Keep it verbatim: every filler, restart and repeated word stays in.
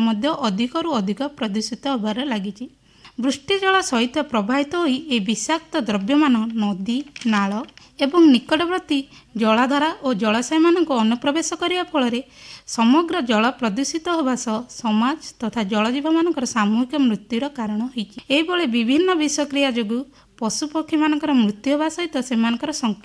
ମଧ୍ୟ ଅଧିକରୁ ଅଧିକ ପ୍ରଦୂଷିତ ହେବାରେ ଲାଗିଛି। ବୃଷ୍ଟି ଜଳ ସହିତ ପ୍ରବାହିତ ହୋଇ ଏହି ବିଷାକ୍ତ ଦ୍ରବ୍ୟମାନ ନଦୀ, ନାଳ ଏବଂ ନିକଟବର୍ତ୍ତୀ ଜଳାଧାର ଓ ଜଳାଶୟମାନଙ୍କୁ ଅନୁପ୍ରବେଶ କରିବା ଫଳରେ ସମଗ୍ର ଜଳ ପ୍ରଦୂଷିତ ହେବା ସହ ସମାଜ ତଥା ଜଳଜୀବମାନଙ୍କର ସାମୂହିକ ମୃତ୍ୟୁର କାରଣ ହୋଇଛି। ଏହିଭଳି ବିଭିନ୍ନ ବିଷକ୍ରିୟା ଯୋଗୁଁ ପଶୁପକ୍ଷୀମାନଙ୍କର ମୃତ୍ୟୁ ହେବା ସହିତ ସେମାନଙ୍କର ସଂଖ୍ୟା